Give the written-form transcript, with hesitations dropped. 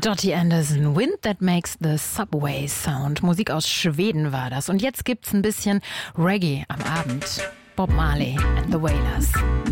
Dottie Anderson, Wind That Makes the Subway Sound. Musik aus Schweden war das. Und jetzt gibt's ein bisschen Reggae am Abend. Bob Marley and the Wailers.